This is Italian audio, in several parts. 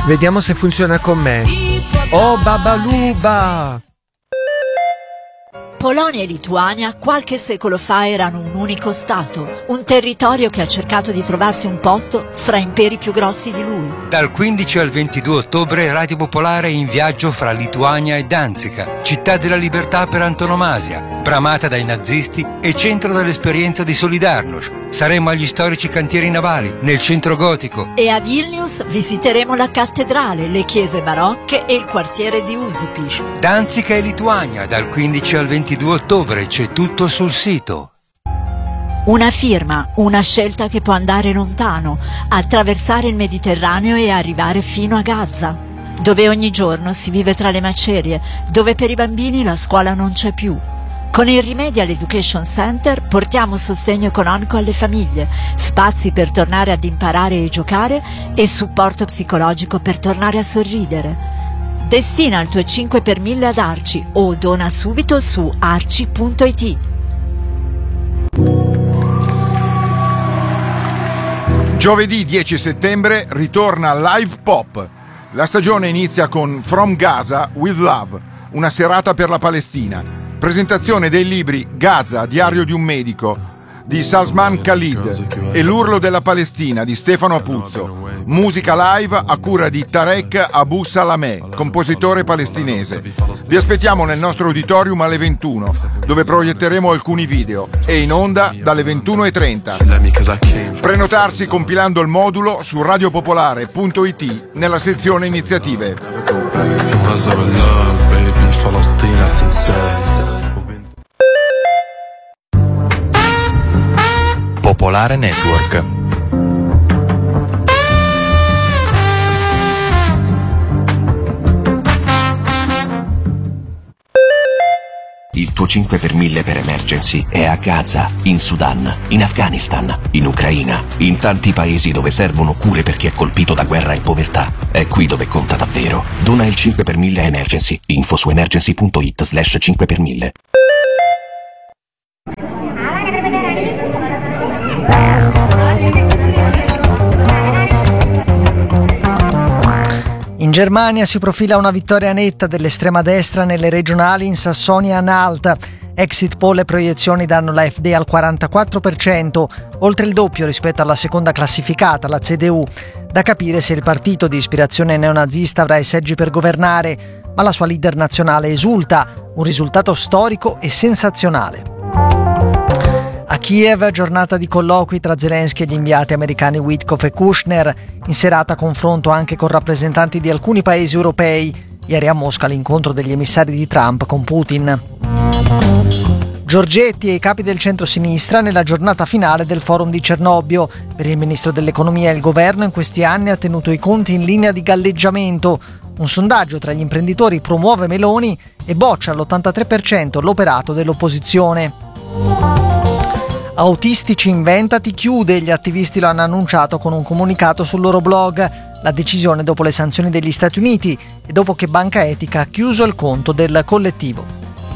Vediamo se funziona con me. Oh Babaluba! Polonia e Lituania qualche secolo fa erano un unico stato, un territorio che ha cercato di trovarsi un posto fra imperi più grossi di lui. Dal 15 al 22 ottobre Radio Popolare è in viaggio fra Lituania e Danzica, città della libertà per antonomasia, bramata dai nazisti e centro dell'esperienza di Solidarnosc. Saremo agli storici cantieri navali, nel centro gotico. E a Vilnius visiteremo la cattedrale, le chiese barocche e il quartiere di Užupis. Danzica e Lituania, dal 15 al 22 ottobre, c'è tutto sul sito. Una firma, una scelta che può andare lontano, attraversare il Mediterraneo e arrivare fino a Gaza, dove ogni giorno si vive tra le macerie, dove per i bambini la scuola non c'è più. Con il Remedial Education Center portiamo sostegno economico alle famiglie, spazi per tornare ad imparare e giocare e supporto psicologico per tornare a sorridere. Destina il tuo 5 per 1000 ad Arci o dona subito su arci.it. Giovedì 10 settembre ritorna Live Pop. La stagione inizia con From Gaza with Love, una serata per la Palestina. Presentazione dei libri Gaza, diario di un medico di Salman Khalid e L'urlo della Palestina di Stefano Apuzzo. Musica live a cura di Tarek Abu Salameh, compositore palestinese. Vi aspettiamo nel nostro auditorium alle 21, dove proietteremo alcuni video, e in onda dalle 21:30. Prenotarsi compilando il modulo su radiopopolare.it nella sezione iniziative. Popolare Network. Il tuo 5 per 1000 per emergency è a Gaza, in Sudan, in Afghanistan, in Ucraina, in tanti paesi dove servono cure per chi è colpito da guerra e povertà. È qui dove conta davvero. Dona il 5 per 1000 emergency. Info su emergency.it/5 per 1000. In Germania si profila una vittoria netta dell'estrema destra nelle regionali in Sassonia-Anhalt. Exit poll e proiezioni danno la AfD al 44%, oltre il doppio rispetto alla seconda classificata, la CDU. Da capire se il partito di ispirazione neonazista avrà i seggi per governare, ma la sua leader nazionale esulta, un risultato storico e sensazionale. A Kiev, giornata di colloqui tra Zelensky e gli inviati americani Witkoff e Kushner, in serata confronto anche con rappresentanti di alcuni paesi europei. Ieri a Mosca l'incontro degli emissari di Trump con Putin. Giorgetti e i capi del centro-sinistra nella giornata finale del forum di Cernobbio. Per il ministro dell'economia il governo in questi anni ha tenuto i conti in linea di galleggiamento. Un sondaggio tra gli imprenditori promuove Meloni e boccia all'83% l'operato dell'opposizione. Autistici Inventati chiude, gli attivisti lo hanno annunciato con un comunicato sul loro blog. La decisione dopo le sanzioni degli Stati Uniti e dopo che Banca Etica ha chiuso il conto del collettivo.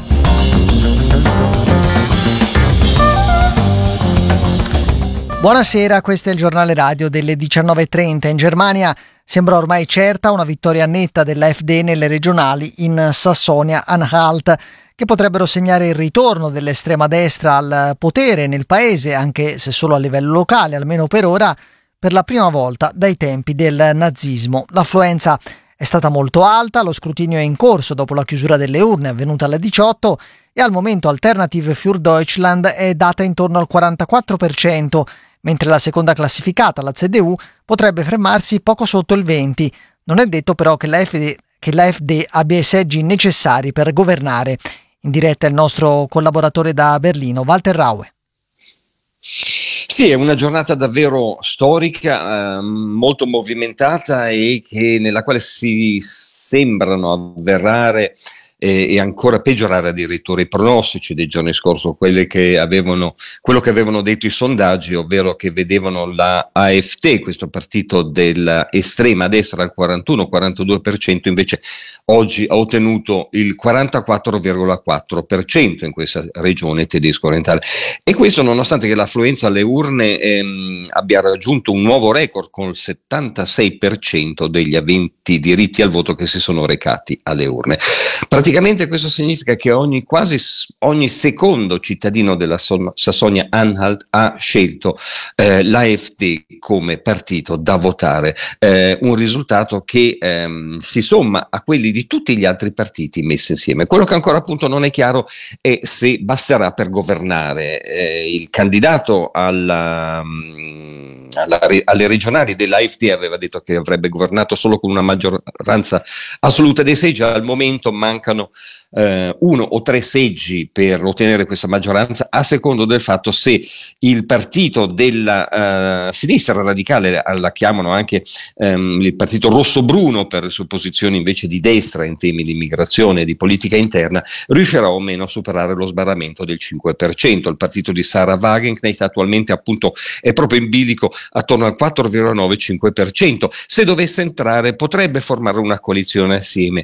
Buonasera, questo è il giornale radio delle 19:30. In Germania sembra ormai certa una vittoria netta dell'AfD nelle regionali in Sassonia-Anhalt, che potrebbero segnare il ritorno dell'estrema destra al potere nel paese, anche se solo a livello locale, almeno per ora, per la prima volta dai tempi del nazismo. L'affluenza è stata molto alta, lo scrutinio è in corso dopo la chiusura delle urne avvenuta alle 18 e al momento Alternative für Deutschland è data intorno al 44%, mentre la seconda classificata, la CDU, potrebbe fermarsi poco sotto il 20%. Non è detto però che l'AfD abbia i seggi necessari per governare. In diretta il nostro collaboratore da Berlino, Walter Raue. Sì, è una giornata davvero storica, molto movimentata e nella quale si sembrano avverare e ancora peggiorare addirittura i pronostici dei giorni scorsi, quello che avevano detto i sondaggi, ovvero che vedevano la AfD, questo partito dell'estrema destra, al 41-42%, invece oggi ha ottenuto il 44,4% in questa regione tedesco orientale. E questo nonostante che l'affluenza alle urne urne abbia raggiunto un nuovo record con il 76% degli aventi diritti al voto che si sono recati alle urne. Praticamente questo significa che quasi ogni secondo cittadino della Sassonia-Anhalt ha scelto l'AfD come partito da votare, un risultato che si somma a quelli di tutti gli altri partiti messi insieme. Quello che ancora appunto non è chiaro è se basterà per governare. Il candidato alle regionali dell'AfD aveva detto che avrebbe governato solo con una maggioranza assoluta dei seggi. Al momento mancano 1 o 3 seggi per ottenere questa maggioranza, a secondo del fatto se il partito della sinistra radicale, la chiamano anche il partito rosso-bruno per le sue posizioni invece di destra in temi di immigrazione e di politica interna, riuscirà o meno a superare lo sbarramento del 5%. Il partito di Sarah Wagenknecht attualmente appunto è proprio in bilico attorno al 4,95%. Se dovesse entrare potrebbe formare una coalizione assieme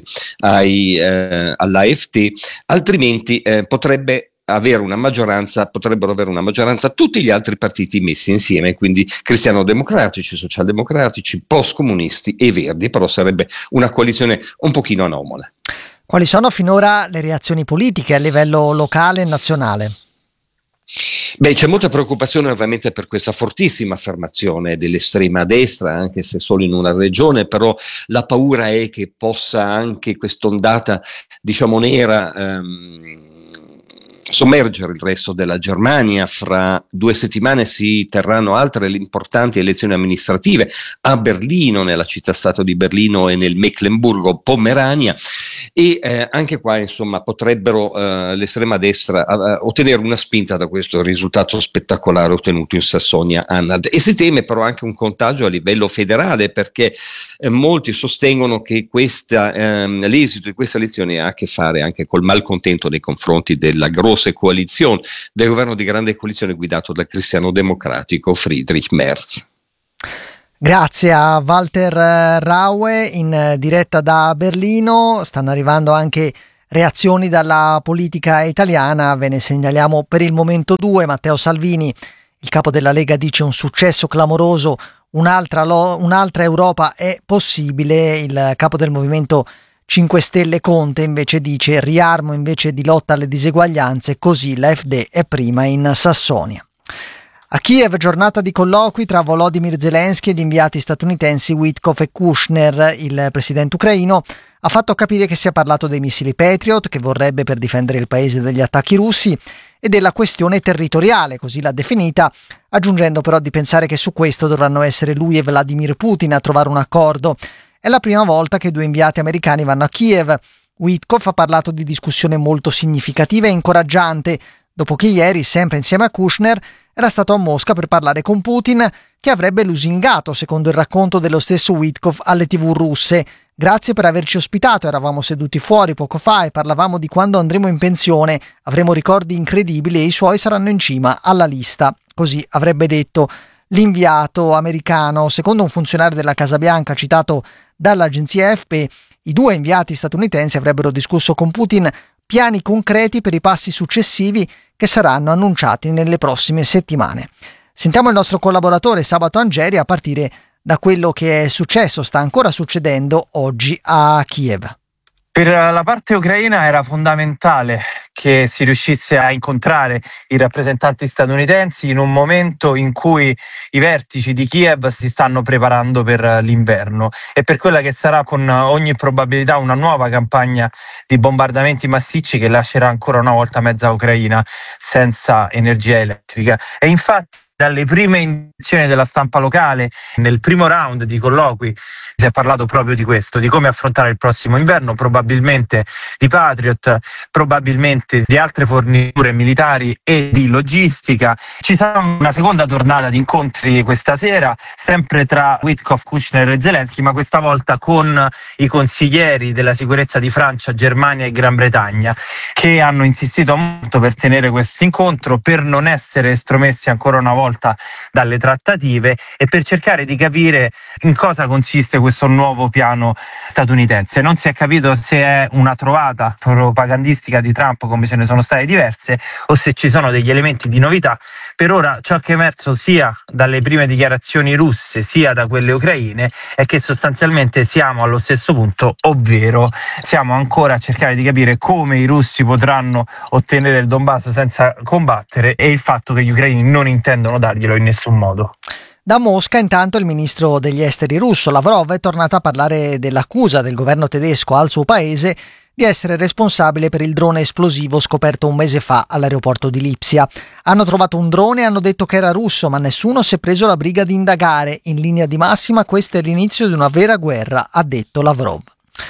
all'AfD, altrimenti potrebbero avere una maggioranza tutti gli altri partiti messi insieme, quindi cristiano-democratici, socialdemocratici, post-comunisti e verdi, però sarebbe una coalizione un pochino anomala. Quali sono finora le reazioni politiche a livello locale e nazionale? Beh, c'è molta preoccupazione ovviamente per questa fortissima affermazione dell'estrema destra, anche se solo in una regione, però la paura è che possa anche quest'ondata, diciamo, nera sommergere il resto della Germania. Fra 2 settimane si terranno altre importanti elezioni amministrative a Berlino, nella città-stato di Berlino e nel Mecklenburgo-Pomerania, e anche qua insomma potrebbero l'estrema destra ottenere una spinta da questo risultato spettacolare ottenuto in Sassonia-Anhalt. E si teme però anche un contagio a livello federale, perché molti sostengono che l'esito di questa elezione ha a che fare anche col malcontento nei confronti della grossa coalizione, del governo di grande coalizione guidato dal cristiano-democratico Friedrich Merz. Grazie a Walter Raue in diretta da Berlino. Stanno arrivando anche reazioni dalla politica italiana, ve ne segnaliamo per il momento 2. Matteo Salvini, il capo della Lega, dice un successo clamoroso, un'altra Europa è possibile. Il capo del Movimento 5 Stelle Conte invece dice riarmo invece di lotta alle diseguaglianze, così l'AfD è prima in Sassonia. A Kiev, giornata di colloqui tra Volodymyr Zelensky e gli inviati statunitensi Witkoff e Kushner. Il presidente ucraino ha fatto capire che si è parlato dei missili Patriot che vorrebbe per difendere il paese dagli attacchi russi e della questione territoriale, così l'ha definita, aggiungendo però di pensare che su questo dovranno essere lui e Vladimir Putin a trovare un accordo. È la prima volta che 2 inviati americani vanno a Kiev. Witkoff ha parlato di discussione molto significativa e incoraggiante, dopo che ieri, sempre insieme a Kushner, era stato a Mosca per parlare con Putin, che avrebbe lusingato, secondo il racconto dello stesso Witkoff alle TV russe. Grazie per averci ospitato, eravamo seduti fuori poco fa e parlavamo di quando andremo in pensione, avremo ricordi incredibili e i suoi saranno in cima alla lista. Così avrebbe detto l'inviato americano. Secondo un funzionario della Casa Bianca citato dall'agenzia AFP, i 2 inviati statunitensi avrebbero discusso con Putin piani concreti per i passi successivi che saranno annunciati nelle prossime settimane. Sentiamo il nostro collaboratore Sabato Angeri a partire da quello che è successo, sta ancora succedendo oggi a Kiev. Per la parte ucraina era fondamentale che si riuscisse a incontrare i rappresentanti statunitensi in un momento in cui i vertici di Kiev si stanno preparando per l'inverno e per quella che sarà con ogni probabilità una nuova campagna di bombardamenti massicci che lascerà ancora una volta mezza Ucraina senza energia elettrica. E infatti dalle prime indicazioni della stampa locale, nel primo round di colloqui si è parlato proprio di questo, di come affrontare il prossimo inverno, probabilmente di Patriot, probabilmente di altre forniture militari e di logistica. Ci sarà una seconda tornata di incontri questa sera, sempre tra Witkoff, Kushner e Zelensky, ma questa volta con i consiglieri della sicurezza di Francia, Germania e Gran Bretagna, che hanno insistito molto per tenere questo incontro, per non essere estromessi ancora una volta svolta dalle trattative e per cercare di capire in cosa consiste questo nuovo piano statunitense. Non si è capito se è una trovata propagandistica di Trump, come ce ne sono state diverse, o se ci sono degli elementi di novità. Per ora ciò che è emerso sia dalle prime dichiarazioni russe sia da quelle ucraine è che sostanzialmente siamo allo stesso punto, ovvero siamo ancora a cercare di capire come i russi potranno ottenere il Donbass senza combattere e il fatto che gli ucraini non intendono darglielo in nessun modo. Da Mosca, intanto, il ministro degli esteri russo Lavrov è tornato a parlare dell'accusa del governo tedesco al suo paese di essere responsabile per il drone esplosivo scoperto un mese fa all'aeroporto di Lipsia. Hanno trovato un drone e hanno detto che era russo, ma nessuno si è preso la briga di indagare. In linea di massima questo è l'inizio di una vera guerra, ha detto Lavrov.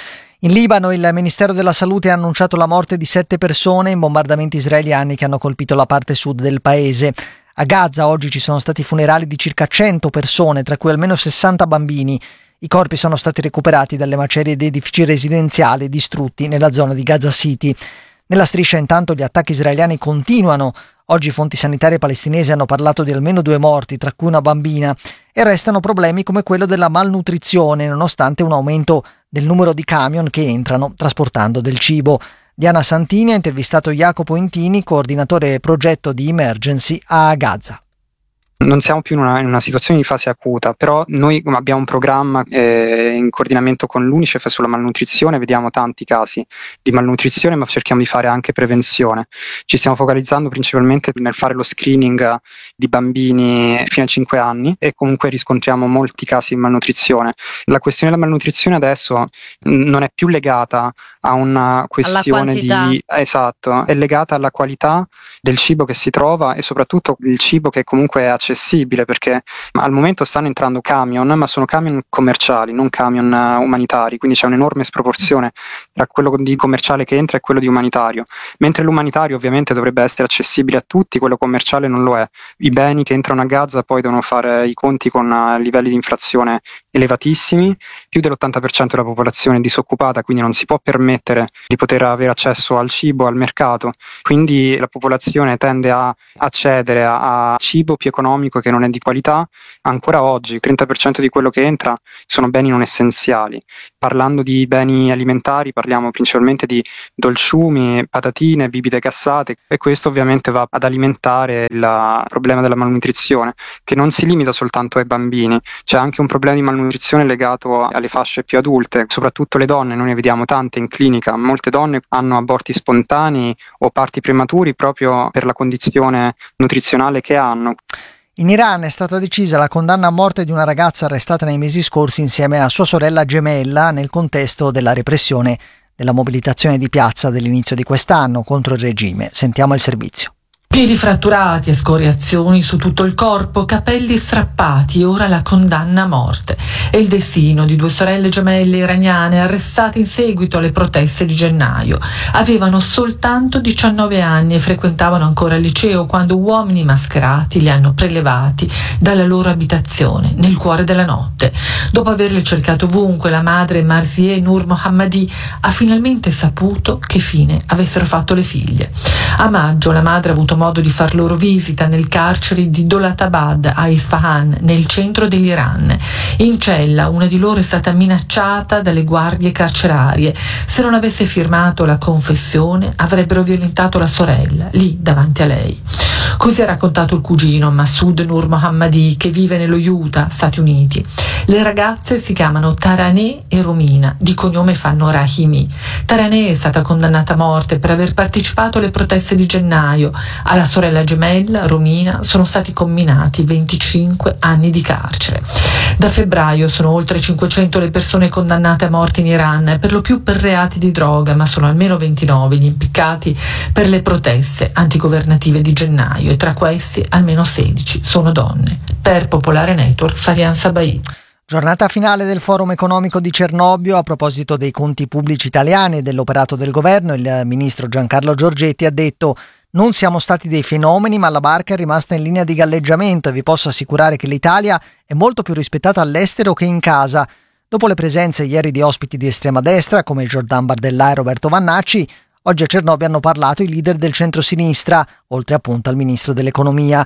In Libano il Ministero della Salute ha annunciato la morte di 7 persone in bombardamenti israeliani che hanno colpito la parte sud del paese. A Gaza oggi ci sono stati funerali di circa 100 persone, tra cui almeno 60 bambini. I corpi sono stati recuperati dalle macerie di edifici residenziali distrutti nella zona di Gaza City. Nella striscia intanto gli attacchi israeliani continuano. Oggi fonti sanitarie palestinesi hanno parlato di almeno 2 morti, tra cui una bambina, e restano problemi come quello della malnutrizione, nonostante un aumento del numero di camion che entrano trasportando del cibo. Diana Santini ha intervistato Jacopo Intini, coordinatore progetto di Emergency a Gaza. Non siamo più in una situazione di fase acuta, però noi abbiamo un programma in coordinamento con l'UNICEF sulla malnutrizione, vediamo tanti casi di malnutrizione, ma cerchiamo di fare anche prevenzione. Ci stiamo focalizzando principalmente nel fare lo screening di bambini fino ai 5 anni e comunque riscontriamo molti casi di malnutrizione. La questione della malnutrizione adesso non è più legata a una questione di... Esatto, è legata alla qualità del cibo che si trova e soprattutto il cibo che comunque è accessibile, perché al momento stanno entrando camion, ma sono camion commerciali, non camion umanitari, quindi c'è un'enorme sproporzione tra quello di commerciale che entra e quello di umanitario, mentre l'umanitario ovviamente dovrebbe essere accessibile a tutti, quello commerciale non lo è. I beni che entrano a Gaza poi devono fare i conti con livelli di inflazione elevatissimi, più dell'80% della popolazione è disoccupata, quindi non si può permettere di poter avere accesso al cibo, al mercato, quindi la popolazione tende a accedere a cibo più economico che non è di qualità. Ancora oggi il 30% di quello che entra sono beni non essenziali. Parlando di beni alimentari parliamo principalmente di dolciumi, patatine, bibite gassate, e questo ovviamente va ad alimentare il problema della malnutrizione, che non si limita soltanto ai bambini, c'è anche un problema di malnutrizione legato alle fasce più adulte, soprattutto le donne. Noi ne vediamo tante in clinica, molte donne hanno aborti spontanei o parti prematuri proprio per la condizione nutrizionale che hanno. In Iran è stata decisa la condanna a morte di una ragazza arrestata nei mesi scorsi insieme a sua sorella gemella nel contesto della repressione della mobilitazione di piazza dell'inizio di quest'anno contro il regime. Sentiamo il servizio. Piedi fratturati, escoriazioni su tutto il corpo, capelli strappati, ora la condanna a morte. È il destino di 2 sorelle gemelle iraniane arrestate in seguito alle proteste di gennaio. Avevano soltanto 19 anni e frequentavano ancora il liceo quando uomini mascherati li hanno prelevati dalla loro abitazione nel cuore della notte. Dopo averle cercato ovunque, la madre Marzieh Nur Mohammadi ha finalmente saputo che fine avessero fatto le figlie. A maggio la madre ha avuto modo di far loro visita nel carcere di Dolatabad a Isfahan, nel centro dell'Iran. In cella una di loro è stata minacciata dalle guardie carcerarie. Se non avesse firmato la confessione avrebbero violentato la sorella, lì davanti a lei. Così ha raccontato il cugino Masoud Nur Mohammadi, che vive nello Utah, Stati Uniti. Le ragazze si chiamano Taraneh e Romina, di cognome fanno Rahimi. Taraneh è stata condannata a morte per aver partecipato alle proteste di gennaio. Alla sorella gemella, Romina, sono stati comminati 25 anni di carcere. Da febbraio sono oltre 500 le persone condannate a morte in Iran, per lo più per reati di droga, ma sono almeno 29 gli impiccati per le proteste antigovernative di gennaio, e tra questi almeno 16 sono donne. Per Popolare Network, Farian Sabai. Giornata finale del Forum economico di Cernobbio. A proposito dei conti pubblici italiani e dell'operato del governo, il ministro Giancarlo Giorgetti ha detto: non siamo stati dei fenomeni, ma la barca è rimasta in linea di galleggiamento e vi posso assicurare che l'Italia è molto più rispettata all'estero che in casa. Dopo le presenze ieri di ospiti di estrema destra come Giordano Bardella e Roberto Vannacci, oggi a Cernobbio hanno parlato i leader del centro-sinistra, oltre appunto al ministro dell'economia.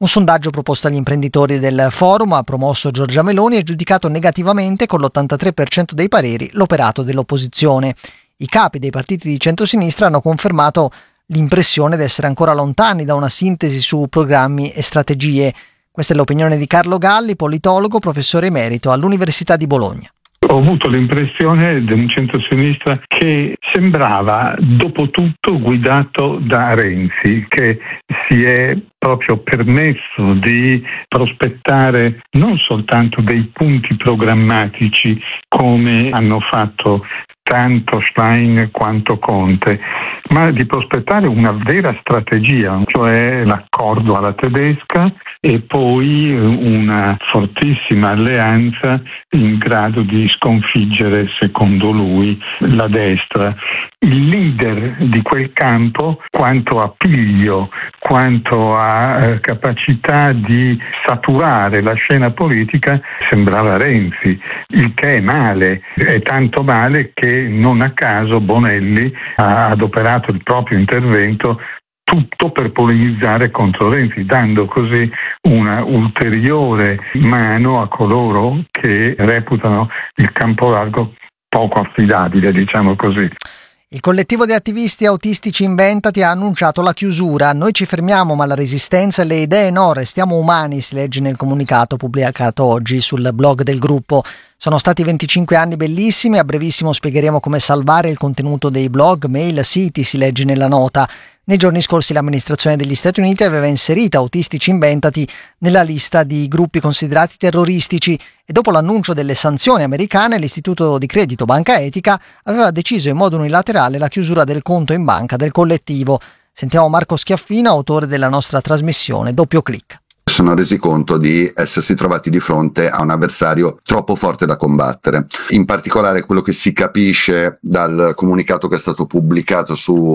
Un sondaggio proposto agli imprenditori del forum ha promosso Giorgia Meloni e giudicato negativamente con l'83% dei pareri l'operato dell'opposizione. I capi dei partiti di centrosinistra hanno confermato l'impressione di essere ancora lontani da una sintesi su programmi e strategie. Questa è l'opinione di Carlo Galli, politologo, professore emerito all'Università di Bologna. Ho avuto l'impressione di un centrosinistra che sembrava dopo tutto guidato da Renzi, che si è proprio permesso di prospettare non soltanto dei punti programmatici come hanno fatto tanto Schlein quanto Conte, ma di prospettare una vera strategia, cioè l'accordo alla tedesca e poi una fortissima alleanza in grado di sconfiggere, secondo lui, la destra. Il leader di quel campo, quanto a piglio, quanto a capacità di saturare la scena politica, sembrava Renzi, il che è male, è tanto male che non a caso Bonelli ha adoperato il proprio intervento tutto per polemizzare contro Renzi, dando così una ulteriore mano a coloro che reputano il campo largo poco affidabile, diciamo così. Il collettivo di attivisti autistici Inventati ha annunciato la chiusura. Noi ci fermiamo, ma la resistenza e le idee no, restiamo umani, si legge nel comunicato pubblicato oggi sul blog del gruppo. Sono stati 25 anni bellissimi, a brevissimo spiegheremo come salvare il contenuto dei blog, mail, siti, si legge nella nota. Nei giorni scorsi l'amministrazione degli Stati Uniti aveva inserito Autistici Inventati nella lista di gruppi considerati terroristici e dopo l'annuncio delle sanzioni americane l'istituto di credito Banca Etica aveva deciso in modo unilaterale la chiusura del conto in banca del collettivo. Sentiamo Marco Schiaffino, autore della nostra trasmissione Doppio Clic. Sono resi conto di essersi trovati di fronte a un avversario troppo forte da combattere. In particolare quello che si capisce dal comunicato che è stato pubblicato su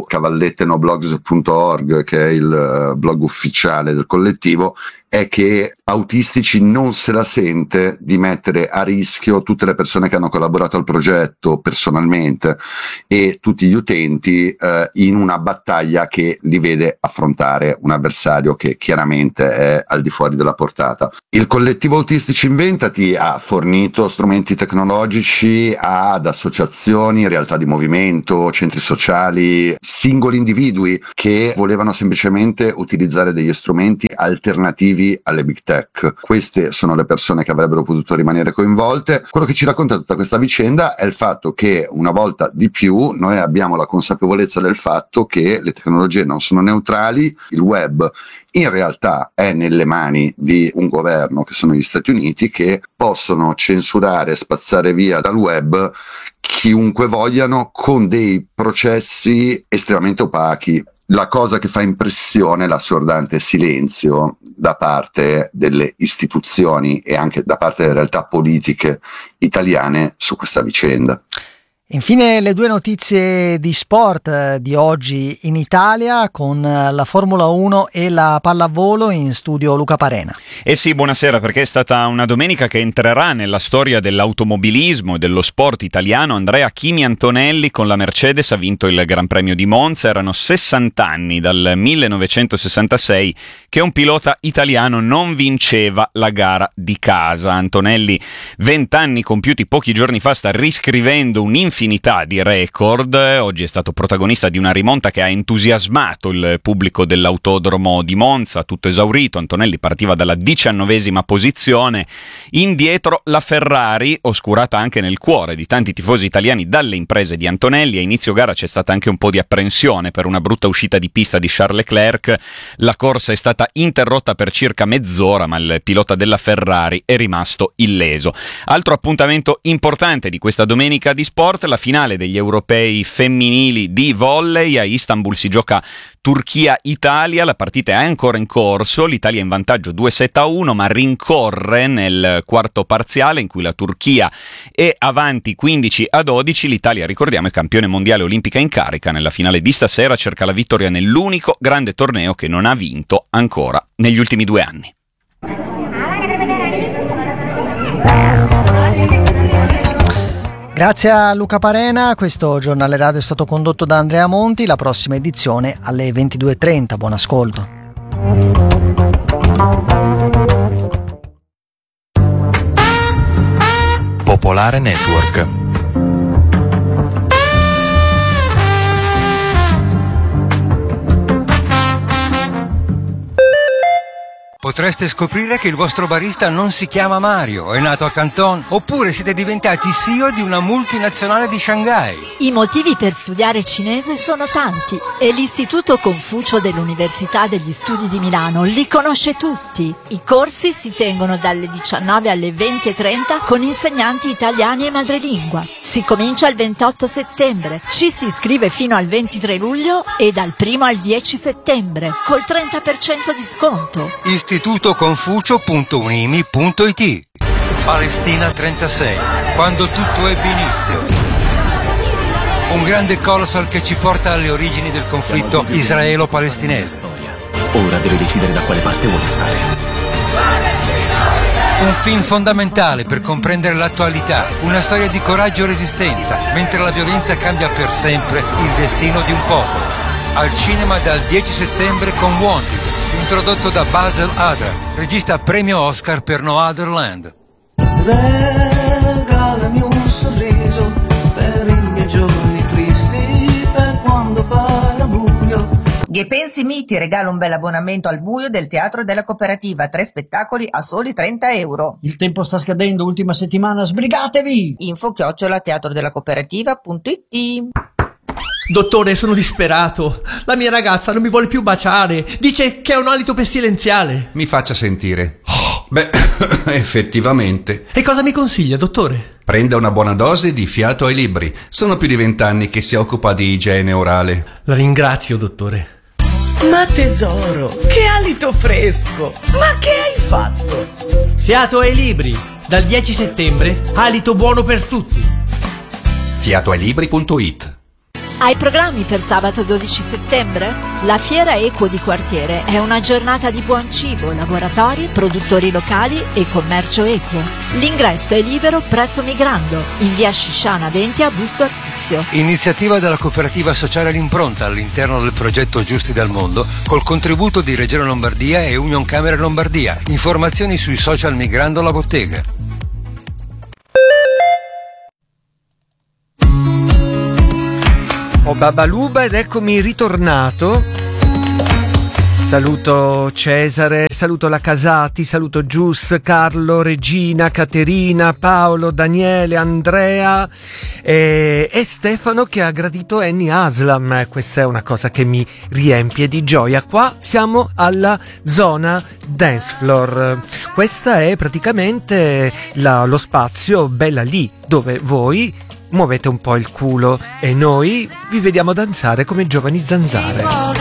cavallettenoblogs.org, che è il blog ufficiale del collettivo, è che Autistici non se la sente di mettere a rischio tutte le persone che hanno collaborato al progetto personalmente e tutti gli utenti in una battaglia che li vede affrontare un avversario che chiaramente è al di fuori della portata. Il collettivo Autistici Inventati ha fornito strumenti tecnologici ad associazioni, realtà di movimento, centri sociali, singoli individui che volevano semplicemente utilizzare degli strumenti alternativi alle big tech. Queste sono le persone che avrebbero potuto rimanere coinvolte. Quello che ci racconta tutta questa vicenda è il fatto che una volta di più noi abbiamo la consapevolezza del fatto che le tecnologie non sono neutrali, il web in realtà è nelle mani di un governo che sono gli Stati Uniti, che possono censurare e spazzare via dal web chiunque vogliano con dei processi estremamente opachi. La cosa che fa impressione è l'assordante silenzio da parte delle istituzioni e anche da parte delle realtà politiche italiane su questa vicenda. Infine le due notizie di sport di oggi in Italia con la Formula 1 e la pallavolo, in studio Luca Parena. Sì, buonasera, perché è stata una domenica che entrerà nella storia dell'automobilismo e dello sport italiano. Andrea Kimi Antonelli con la Mercedes ha vinto il Gran Premio di Monza. Erano 60 anni dal 1966 che un pilota italiano non vinceva la gara di casa. Antonelli, 20 anni compiuti pochi giorni fa, sta riscrivendo un'infinità di record. Oggi è stato protagonista di una rimonta che ha entusiasmato il pubblico dell'autodromo di Monza, tutto esaurito. Antonelli partiva dalla 19ª posizione, indietro la Ferrari, oscurata anche nel cuore di tanti tifosi italiani dalle imprese di Antonelli. A inizio gara c'è stata anche un po' di apprensione per una brutta uscita di pista di Charles Leclerc. La corsa è stata interrotta per circa mezz'ora, ma il pilota della Ferrari è rimasto illeso. Altro appuntamento importante di questa domenica di sport, la finale degli europei femminili di volley. A Istanbul si gioca Turchia-Italia, la partita è ancora in corso, l'Italia è in vantaggio 2-7-1, ma rincorre nel quarto parziale in cui la Turchia è avanti 15-12. L'Italia, ricordiamo, è campione mondiale olimpica in carica. Nella finale di stasera cerca la vittoria nell'unico grande torneo che non ha vinto ancora negli ultimi 2 anni. Grazie a Luca Parena, questo giornale radio è stato condotto da Andrea Monti, la prossima edizione alle 22:30, buon ascolto. Popolare Network. Potreste scoprire che il vostro barista non si chiama Mario, è nato a Canton, oppure siete diventati CEO di una multinazionale di Shanghai. I motivi per studiare cinese sono tanti e l'Istituto Confucio dell'Università degli Studi di Milano li conosce tutti. I corsi si tengono dalle 19 alle 20:30 con insegnanti italiani e madrelingua. Si comincia il 28 settembre, ci si iscrive fino al 23 luglio e dal 1 al 10 settembre col 30% di sconto. istitutoconfucio.unimi.it. Palestina 36, quando tutto ebbe inizio. Un grande colossal che ci porta alle origini del conflitto israelo-palestinese. Ora deve decidere da quale parte vuole stare. Un film fondamentale per comprendere l'attualità, una storia di coraggio e resistenza, mentre la violenza cambia per sempre il destino di un popolo. Al cinema dal 10 settembre con Wanted, introdotto da Basil Adra, regista premio Oscar per No Other Land. Regalami un sorriso per i miei giorni tristi, per quando farà buio. Ghepensi Mi ti regala un bel abbonamento al buio del Teatro della Cooperativa, 3 spettacoli a soli 30 euro. Il tempo sta scadendo, ultima settimana, sbrigatevi! info@teatrodellacooperativa.it. Dottore, sono disperato. La mia ragazza non mi vuole più baciare. Dice che ha un alito pestilenziale. Mi faccia sentire. Beh, effettivamente. E cosa mi consiglia, dottore? Prenda una buona dose di Fiato ai Libri. Sono più di 20 anni che si occupa di igiene orale. La ringrazio, dottore. Ma tesoro, che alito fresco! Ma che hai fatto? Fiato ai Libri. Dal 10 settembre, alito buono per tutti. Fiatoailibri.it. Hai programmi per sabato 12 settembre? La Fiera Equo di Quartiere è una giornata di buon cibo, laboratori, produttori locali e commercio equo. L'ingresso è libero presso Migrando, in via Scisciana 20 a Busto Arsizio. Iniziativa della cooperativa sociale L'Impronta all'interno del progetto Giusti dal Mondo, col contributo di Regione Lombardia e Union Camere Lombardia. Informazioni sui social Migrando la Bottega. Ho Babaluba ed eccomi ritornato. Saluto Cesare, saluto la Casati, saluto Gius, Carlo, Regina, Caterina, Paolo, Daniele, Andrea e Stefano che ha gradito Annie Aslam. Questa è una cosa che mi riempie di gioia. Qua siamo alla zona dance floor. Questa è praticamente lo spazio Bella Lì, dove voi muovete un po' il culo e noi vi vediamo danzare come giovani zanzare.